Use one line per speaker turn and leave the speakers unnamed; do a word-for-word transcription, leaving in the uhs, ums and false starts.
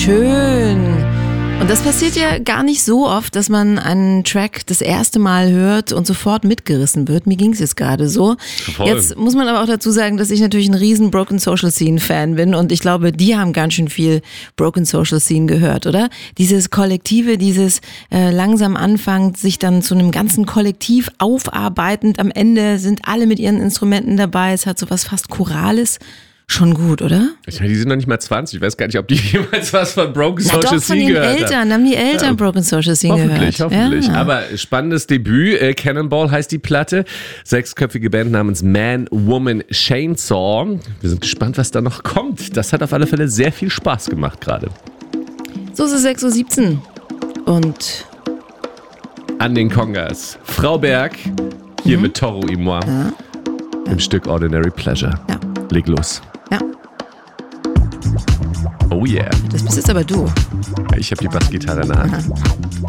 Schön. Und das passiert ja gar nicht so oft, dass man einen Track das erste Mal hört und sofort mitgerissen wird. Mir ging es jetzt gerade so.
Voll.
Jetzt muss man aber auch dazu sagen, dass ich natürlich ein riesen Broken Social Scene Fan bin und ich glaube, die haben ganz schön viel Broken Social Scene gehört, oder? Dieses Kollektive, dieses äh, langsam anfangen, sich dann zu einem ganzen Kollektiv aufarbeitend. Am Ende sind alle mit ihren Instrumenten dabei. Es hat so was fast Chorales. Schon gut, oder?
Ich meine, die sind noch nicht mal zwanzig. Ich weiß gar nicht, ob die jemals was von Broken
Na
Social
doch, von
Scene
den
gehört
Eltern,
haben.
haben die Eltern
Ja.
Broken Social Scene
Hoffentlich,
gehört.
hoffentlich.
Ja.
Aber spannendes Debüt. Äh, Cannonball heißt die Platte. Sechsköpfige Band namens Man, Woman, Chainsaw. Wir sind gespannt, was da noch kommt. Das hat auf alle Fälle sehr viel Spaß gemacht gerade.
So ist es sechs Uhr siebzehn. Und
An den Kongas. Frau Berg, hier
Mhm.
mit Toro y Moi.
Ja.
Im Stück Ordinary Pleasure.
Ja.
Leg los.
ja,
Oh yeah.
das bist jetzt aber du.
Ich habe die Bassgitarre in der Hand.